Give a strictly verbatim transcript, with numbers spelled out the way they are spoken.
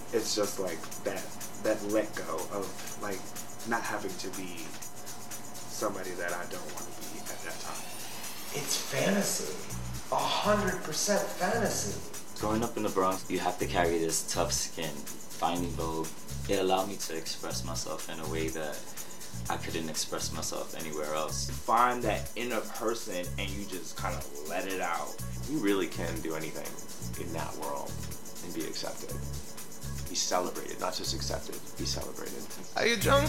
it's just like that that let go of like not having to be somebody that I don't want to be at that time. It's fantasy. A hundred percent fantasy. Growing up in the Bronx, you have to carry this tough skin. Finding Vogue, it allowed me to express myself in a way that I couldn't express myself anywhere else. Find that inner person and you just kind of let it out. You really can do anything in that world and be accepted. Be celebrated, not just accepted, be celebrated. Are you drunk?